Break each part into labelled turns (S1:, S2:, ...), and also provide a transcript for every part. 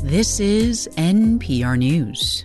S1: This is NPR News.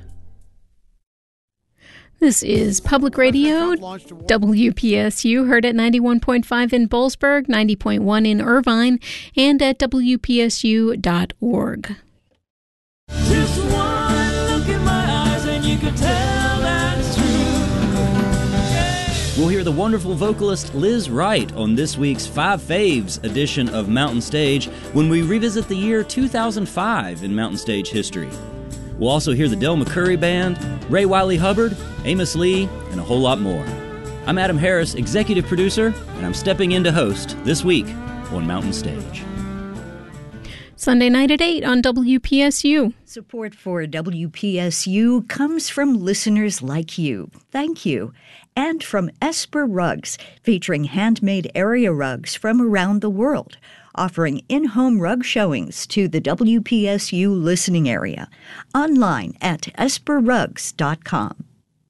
S2: This is Public Radio, WPSU, heard at 91.5 in Boalsburg, 90.1 in Irvine, and at WPSU.org.
S3: Just one look in my eyes and you can tell that it's true. Yeah.
S4: We'll hear the wonderful vocalist Liz Wright on this week's Five Faves edition of Mountain Stage when we revisit the year 2005 in Mountain Stage history. We'll also hear the Del McCoury Band, Ray Wiley Hubbard, Amos Lee, and a whole lot more. I'm Adam Harris, executive producer, and I'm stepping in to host this week on Mountain Stage.
S2: Sunday night at 8 on WPSU.
S5: Support for WPSU comes from listeners like you. Thank you. And from Esper Rugs, featuring handmade area rugs from around the world, offering in-home rug showings to the WPSU listening area. Online at esperrugs.com.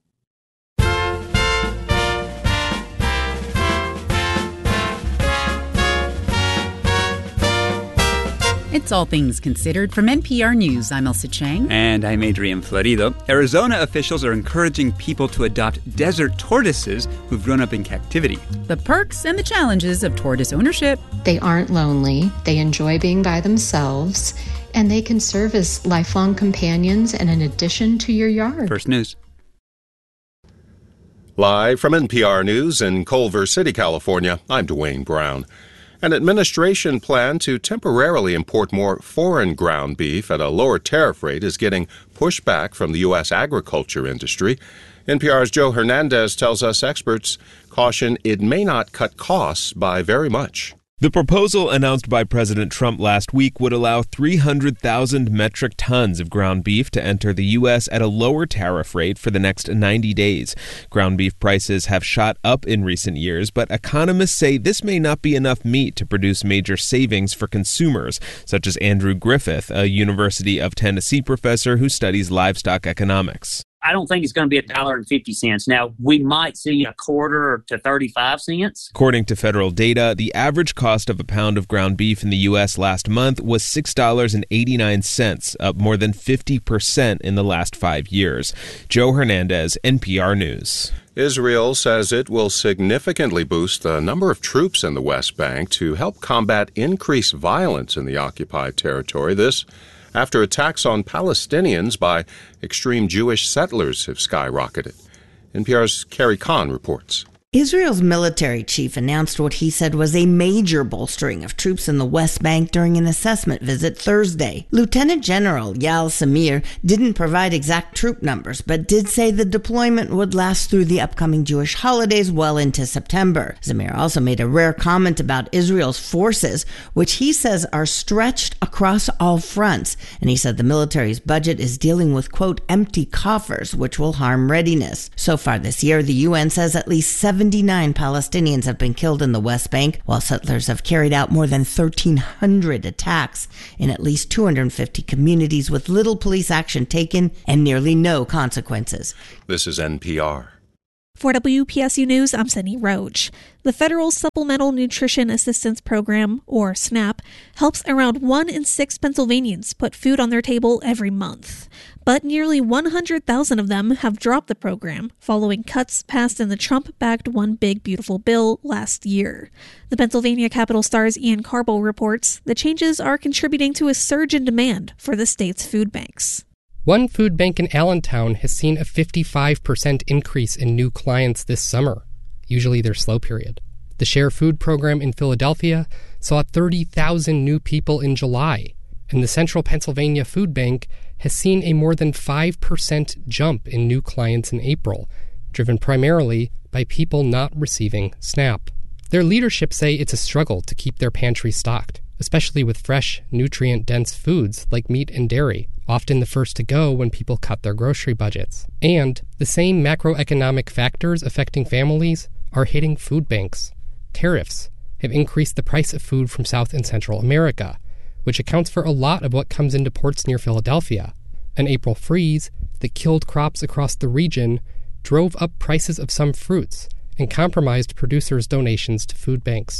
S1: It's All Things Considered from NPR News. I'm Elsa Chang.
S6: And I'm Adrian Florido. Arizona officials are encouraging people to adopt desert tortoises who've grown up in captivity.
S1: The perks and the challenges of tortoise ownership.
S7: They aren't lonely. They enjoy being by themselves. And they can serve as lifelong companions and an addition to your yard.
S6: First News.
S8: Live from NPR News in Culver City, California, I'm Dwayne Brown. An administration plan to temporarily import more foreign ground beef at a lower tariff rate is getting pushback from the U.S. agriculture industry. NPR's Joe Hernandez tells us experts caution it may not cut costs by very much.
S9: The proposal announced by President Trump last week would allow 300,000 metric tons of ground beef to enter the U.S. at a lower tariff rate for the next 90 days. Ground beef prices have shot up in recent years, but economists say this may not be enough meat to produce major savings for consumers, such as Andrew Griffith, a University of Tennessee professor who studies livestock economics.
S10: I don't think it's going to be $1.50. Now, we might see a quarter to 35 cents.
S9: According to federal data, the average cost of a pound of ground beef in the U.S. last month was $6.89, up more than 50% in the last 5 years. Joe Hernandez, NPR News.
S8: Israel says it will significantly boost the number of troops in the West Bank to help combat increased violence in the occupied territory. This after attacks on Palestinians by extreme Jewish settlers have skyrocketed. NPR's Carrie Kahn reports.
S11: Israel's military chief announced what he said was a major bolstering of troops in the West Bank during an assessment visit Thursday. Lieutenant General Yael Samir didn't provide exact troop numbers, but did say the deployment would last through the upcoming Jewish holidays well into September. Samir also made a rare comment about Israel's forces, which he says are stretched across all fronts. And he said the military's budget is dealing with, quote, empty coffers, which will harm readiness. So far this year, the UN says at least 79 Palestinians have been killed in the West Bank, while settlers have carried out more than 1,300 attacks in at least 250 communities with little police action taken and nearly no consequences.
S8: This is NPR.
S12: For WPSU News, I'm Sydney Roach. The Federal Supplemental Nutrition Assistance Program, or SNAP, helps around 1 in 6 Pennsylvanians put food on their table every month. But nearly 100,000 of them have dropped the program following cuts passed in the Trump-backed One Big Beautiful Bill last year. The Pennsylvania Capital Star's Ian Carbo reports the changes are contributing to a surge in demand for the state's food banks.
S13: One food bank in Allentown has seen a 55% increase in new clients this summer, usually their slow period. The Share Food program in Philadelphia saw 30,000 new people in July, and the Central Pennsylvania Food Bank has seen a more than 5% jump in new clients in April, driven primarily by people not receiving SNAP. Their leadership say it's a struggle to keep their pantry stocked, especially with fresh, nutrient-dense foods like meat and dairy, often the first to go when people cut their grocery budgets. And the same macroeconomic factors affecting families are hitting food banks. Tariffs have increased the price of food from South and Central America, which accounts for a lot of what comes into ports near Philadelphia. An April freeze that killed crops across the region drove up prices of some fruits and compromised producers' donations to food banks.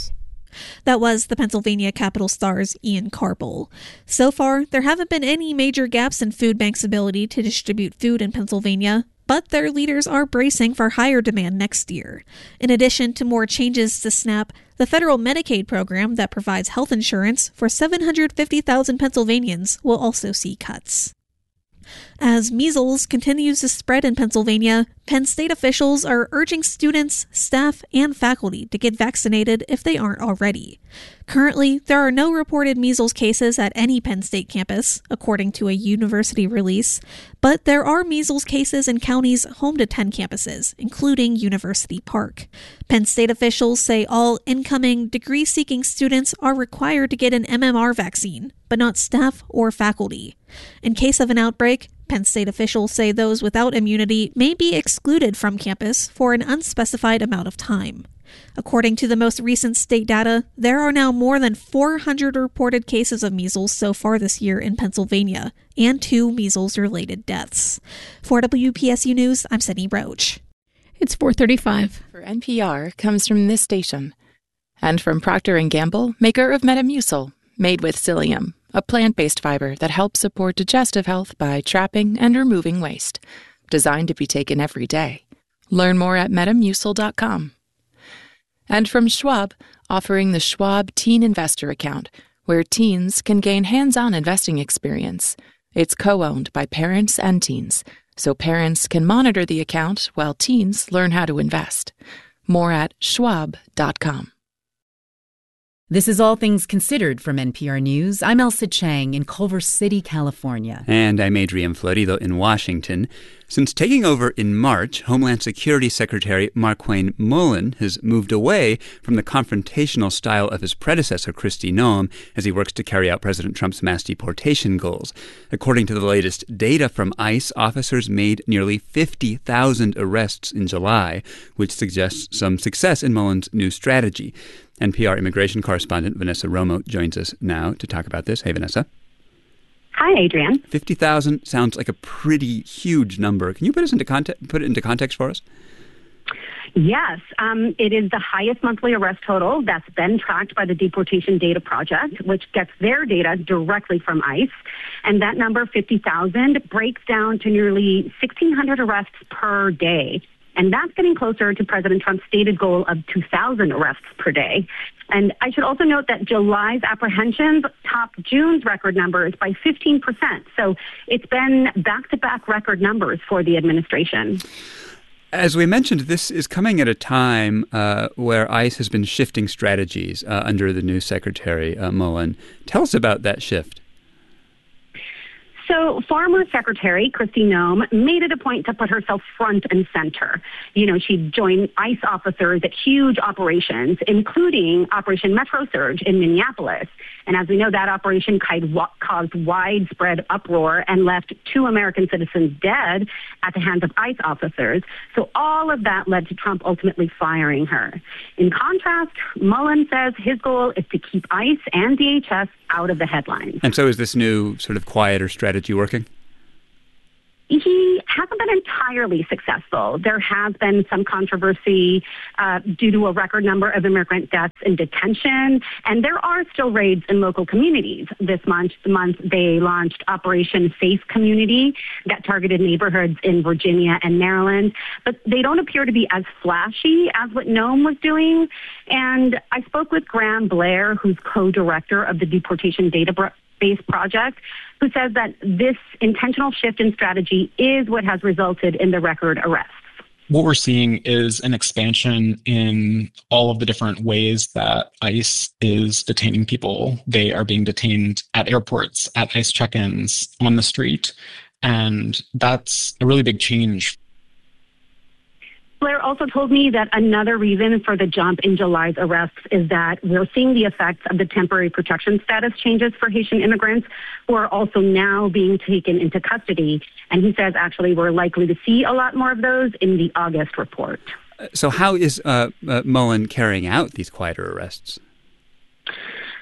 S12: That was the Pennsylvania Capital Star's Ian Carpel. So far, there haven't been any major gaps in food banks' ability to distribute food in Pennsylvania, but their leaders are bracing for higher demand next year. In addition to more changes to SNAP, the federal Medicaid program that provides health insurance for 750,000 Pennsylvanians will also see cuts. As measles continues to spread in Pennsylvania, Penn State officials are urging students, staff, and faculty to get vaccinated if they aren't already. Currently, there are no reported measles cases at any Penn State campus, according to a university release, but there are measles cases in counties home to 10 campuses, including University Park. Penn State officials say all incoming degree-seeking students are required to get an MMR vaccine, but not staff or faculty. In case of an outbreak, Penn State officials say those without immunity may be excluded from campus for an unspecified amount of time. According to the most recent state data, there are now more than 400 reported cases of measles so far this year in Pennsylvania, and 2 measles-related deaths. For WPSU News, I'm Sydney Roach.
S2: It's 4:35.
S14: For NPR comes from this station. And from Procter & Gamble, maker of Metamucil, made with psyllium, a plant-based fiber that helps support digestive health by trapping and removing waste. Designed to be taken every day. Learn more at Metamucil.com. And from Schwab, offering the Schwab Teen Investor Account, where teens can gain hands-on investing experience. It's co-owned by parents and teens, so parents can monitor the account while teens learn how to invest. More at Schwab.com.
S1: This is All Things Considered from NPR News. I'm Elsa Chang in Culver City, California.
S6: And I'm Adrian Florido in Washington. Since taking over in March, Homeland Security Secretary Markwayne Mullin has moved away from the confrontational style of his predecessor, Kristi Noem, as he works to carry out President Trump's mass deportation goals. According to the latest data from ICE, officers made nearly 50,000 arrests in July, which suggests some success in Mullin's new strategy. NPR immigration correspondent Vanessa Romo joins us now to talk about this. Hey, Vanessa.
S15: Hi, Adrian.
S6: 50,000 sounds like a pretty huge number. Can you put it into context for us?
S15: Yes, it is the highest monthly arrest total that's been tracked by the Deportation Data Project, which gets their data directly from ICE. And that number, 50,000, breaks down to nearly 1,600 arrests per day. And that's getting closer to President Trump's stated goal of 2,000 arrests per day. And I should also note that July's apprehensions topped June's record numbers by 15%. So it's been back-to-back record numbers for the administration.
S6: As we mentioned, this is coming at a time where ICE has been shifting strategies under the new Secretary Mullin. Tell us about that shift.
S15: So former Secretary Kristi Noem made it a point to put herself front and center. You know, she'd join ICE officers at huge operations, including Operation Metro Surge in Minneapolis. And as we know, that operation caused widespread uproar and left 2 American citizens dead at the hands of ICE officers. So all of that led to Trump ultimately firing her. In contrast, Mullin says his goal is to keep ICE and DHS out of the headlines.
S6: And so is this new sort of quieter strategy working?
S15: He hasn't been entirely successful. There has been some controversy due to a record number of immigrant deaths in detention, and there are still raids in local communities. This month they launched Operation Safe Community that targeted neighborhoods in Virginia and Maryland, but they don't appear to be as flashy as what Noem was doing. And I spoke with Graham Blair, who's co-director of the Deportation Database Project, who says that this intentional shift in strategy is what has resulted in the record arrests.
S16: What we're seeing is an expansion in all of the different ways that ICE is detaining people. They are being detained at airports, at ICE check-ins, on the street, and that's a really big change.
S15: Blair also told me that another reason for the jump in July's arrests is that we're seeing the effects of the temporary protection status changes for Haitian immigrants who are also now being taken into custody. And he says, actually, we're likely to see a lot more of those in the August report.
S6: So how is Mullin carrying out these quieter arrests?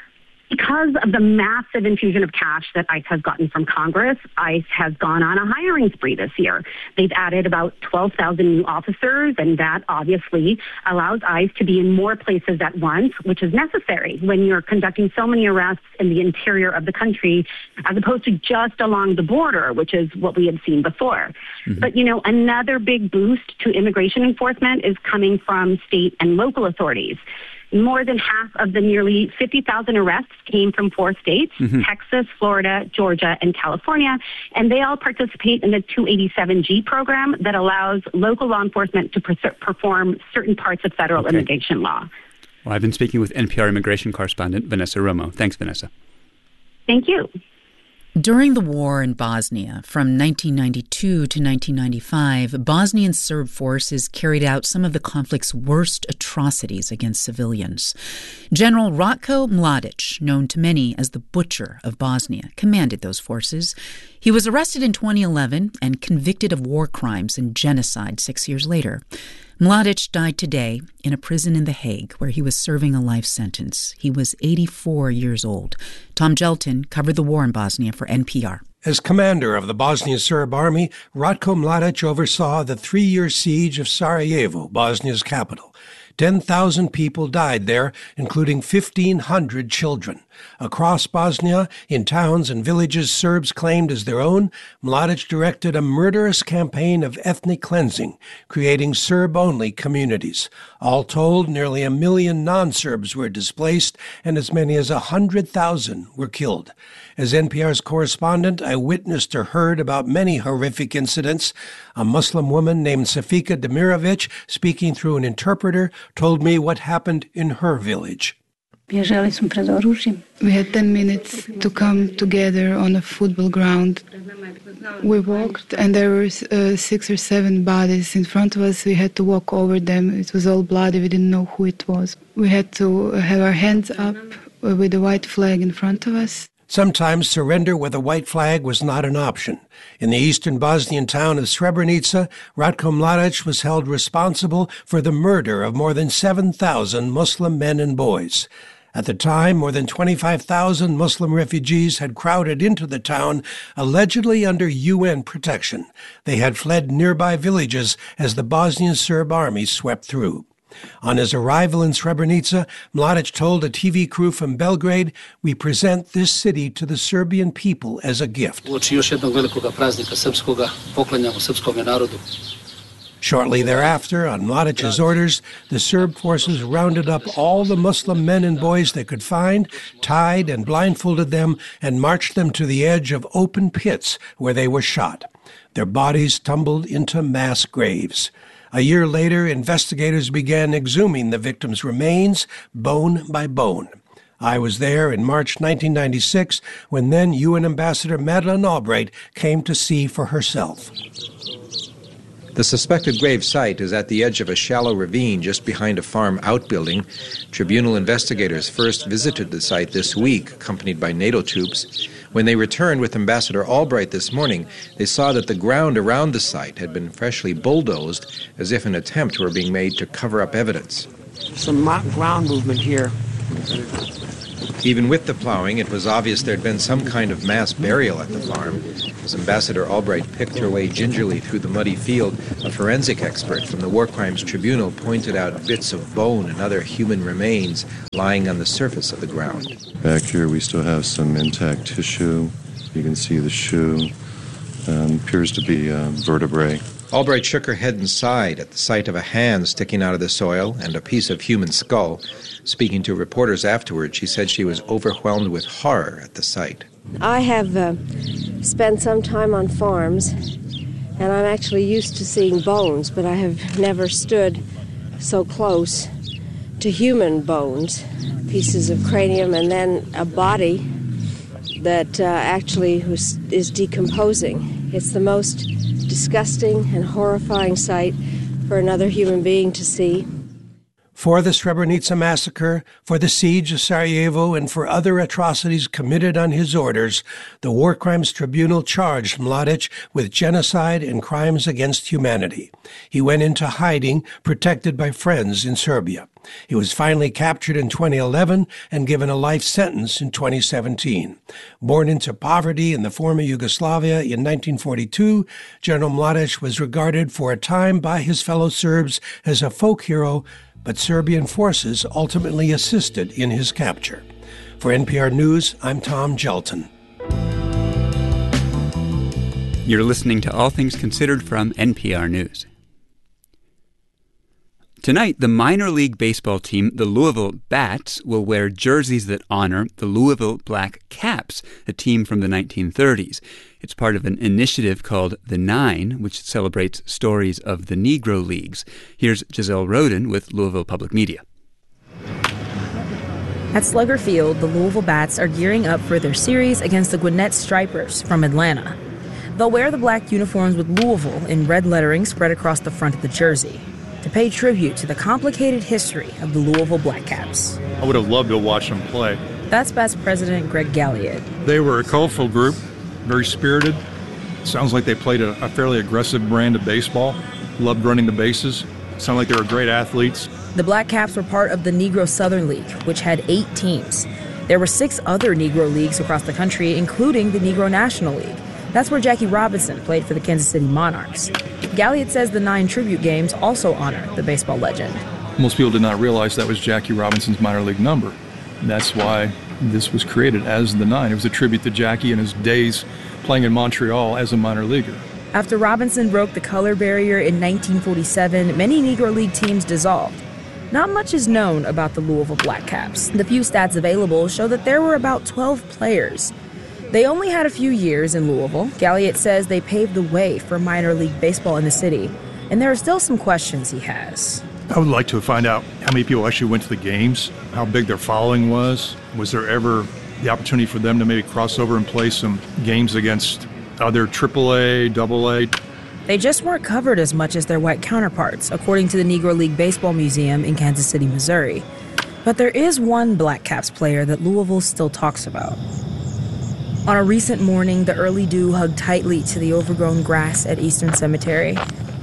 S15: Because of the massive infusion of cash that ICE has gotten from Congress, ICE has gone on a hiring spree this year. They've added about 12,000 new officers, and that obviously allows ICE to be in more places at once, which is necessary when you're conducting so many arrests in the interior of the country, as opposed to just along the border, which is what we had seen before. Mm-hmm. But, another big boost to immigration enforcement is coming from state and local authorities. More than half of the nearly 50,000 arrests came from 4 states, Texas, Florida, Georgia, and California, and they all participate in the 287G program that allows local law enforcement to perform certain parts of federal immigration law.
S6: Well, I've been speaking with NPR immigration correspondent Vanessa Romo. Thanks, Vanessa.
S15: Thank you.
S1: During the war in Bosnia, from 1992 to 1995, Bosnian Serb forces carried out some of the conflict's worst atrocities against civilians. General Ratko Mladic, known to many as the Butcher of Bosnia, commanded those forces. He was arrested in 2011 and convicted of war crimes and genocide 6 years later. Mladic died today in a prison in The Hague where he was serving a life sentence. He was 84 years old. Tom Gelton covered the war in Bosnia for NPR.
S17: As commander of the Bosnian Serb army, Ratko Mladic oversaw the 3-year siege of Sarajevo, Bosnia's capital. 10,000 people died there, including 1,500 children. Across Bosnia, in towns and villages Serbs claimed as their own, Mladic directed a murderous campaign of ethnic cleansing, creating Serb-only communities. All told, nearly 1 million non-Serbs were displaced, and as many as 100,000 were killed. As NPR's correspondent, I witnessed or heard about many horrific incidents. A Muslim woman named Safika Demirovic, speaking through an interpreter, told me what happened in her village.
S18: We had 10 minutes to come together on a football ground. We walked and there were 6 or 7 bodies in front of us. We had to walk over them. It was all bloody. We didn't know who it was. We had to have our hands up with a white flag in front of us.
S17: Sometimes surrender with a white flag was not an option. In the eastern Bosnian town of Srebrenica, Ratko Mladic was held responsible for the murder of more than 7,000 Muslim men and boys. At the time, more than 25,000 Muslim refugees had crowded into the town, allegedly under UN protection. They had fled nearby villages as the Bosnian Serb army swept through. On his arrival in Srebrenica, Mladic told a TV crew from Belgrade, "We present this city to the Serbian people as a gift." Shortly thereafter, on Mladic's orders, the Serb forces rounded up all the Muslim men and boys they could find, tied and blindfolded them, and marched them to the edge of open pits where they were shot. Their bodies tumbled into mass graves. A year later, investigators began exhuming the victims' remains, bone by bone. I was there in March 1996 when then UN Ambassador Madeleine Albright came to see for herself.
S19: The suspected grave site is at the edge of a shallow ravine just behind a farm outbuilding. Tribunal investigators first visited the site this week, accompanied by NATO troops. When they returned with Ambassador Albright this morning, they saw that the ground around the site had been freshly bulldozed, as if an attempt were being made to cover up evidence.
S20: Some ground movement here.
S19: Even with the plowing, it was obvious there had been some kind of mass burial at the farm. As Ambassador Albright picked her way gingerly through the muddy field, a forensic expert from the War Crimes Tribunal pointed out bits of bone and other human remains lying on the surface of the ground.
S21: Back here we still have some intact tissue. You can see the shoe. Appears to be vertebrae.
S19: Albright shook her head and sighed at the sight of a hand sticking out of the soil and a piece of human skull. Speaking to reporters afterward, she said she was overwhelmed with horror at the sight.
S22: I have spent some time on farms, and I'm actually used to seeing bones, but I have never stood so close to human bones, pieces of cranium, and then a body that actually is decomposing. It's the most disgusting and horrifying sight for another human being to see.
S17: For the Srebrenica massacre, for the siege of Sarajevo, and for other atrocities committed on his orders, the War Crimes Tribunal charged Mladic with genocide and crimes against humanity. He went into hiding, protected by friends in Serbia. He was finally captured in 2011 and given a life sentence in 2017. Born into poverty in the former Yugoslavia in 1942, General Mladic was regarded for a time by his fellow Serbs as a folk hero, but Serbian forces ultimately assisted in his capture. For NPR News, I'm Tom Gelton.
S6: You're listening to All Things Considered from NPR News. Tonight, the minor league baseball team, the Louisville Bats, will wear jerseys that honor the Louisville Black Caps, a team from the 1930s. It's part of an initiative called The Nine, which celebrates stories of the Negro Leagues. Here's Giselle Roden with Louisville Public Media.
S3: At Slugger Field, the Louisville Bats are gearing up for their series against the Gwinnett Stripers from Atlanta. They'll wear the black uniforms with Louisville in red lettering spread across the front of the jersey to pay tribute to the complicated history of the Louisville Black Caps.
S4: I would have loved to watch them play.
S3: That's Bats President Greg Galliot.
S4: They were a colorful group, very spirited. Sounds like they played a fairly aggressive brand of baseball, loved running the bases. Sounded like they were great athletes.
S3: The Black Caps were part of the Negro Southern League, which had 8 teams. There were 6 other Negro leagues across the country, including the Negro National League. That's where Jackie Robinson played for the Kansas City Monarchs. Galliot says the 9 tribute games also honor the baseball legend.
S4: Most people did not realize that was Jackie Robinson's minor league number. And that's why this was created as the 9. It was a tribute to Jackie and his days playing in Montreal as a minor leaguer.
S3: After Robinson broke the color barrier in 1947, many Negro League teams dissolved. Not much is known about the Louisville Black Caps. The few stats available show that there were about 12 players. They only had a few years in Louisville. Galliot says they paved the way for minor league baseball in the city, and there are still some questions he has.
S4: I would like to find out how many people actually went to the games, how big their following was. Was there ever the opportunity for them to maybe cross over and play some games against other AAA, AA?
S3: They just weren't covered as much as their white counterparts, according to the Negro League Baseball Museum in Kansas City, Missouri. But there is one Black Caps player that Louisville still talks about. On a recent morning, the early dew hugged tightly to the overgrown grass at Eastern Cemetery.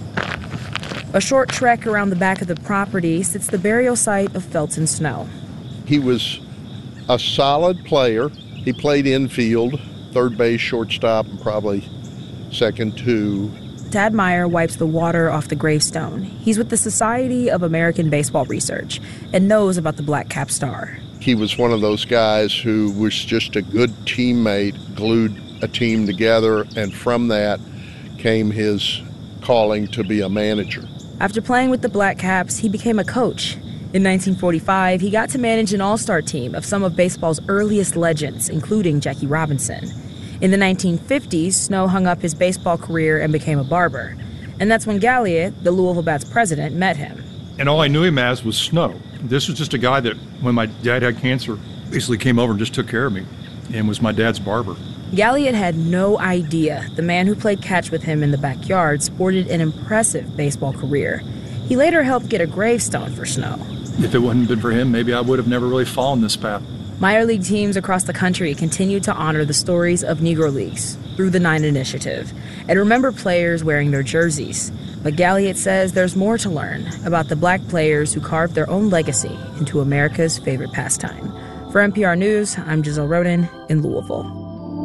S3: A short trek around the back of the property sits the burial site of Felton Snow.
S23: He was a solid player. He played infield, third base, shortstop, and probably second too.
S3: Tad Meyer wipes the water off the gravestone. He's with the Society of American Baseball Research and knows about the Black Cap star.
S23: He was one of those guys who was just a good teammate, glued a team together, and from that came his calling to be a manager.
S3: After playing with the Black Caps, he became a coach. In 1945, he got to manage an all-star team of some of baseball's earliest legends, including Jackie Robinson. In the 1950s, Snow hung up his baseball career and became a barber. And that's when Galliot, the Louisville Bats president, met him.
S4: And all I knew him as was Snow. This was just a guy that, when my dad had cancer, basically came over and just took care of me and was my dad's barber.
S3: Galliot had no idea the man who played catch with him in the backyard sported an impressive baseball career. He later helped get a gravestone for Snow.
S4: If it wouldn't have been for him, maybe I would have never really fallen this path.
S3: Minor league teams across the country continue to honor the stories of Negro Leagues through the 9 Initiative and remember players wearing their jerseys. But Galliot says there's more to learn about the black players who carved their own legacy into America's favorite pastime. For NPR News, I'm Giselle Roden in Louisville.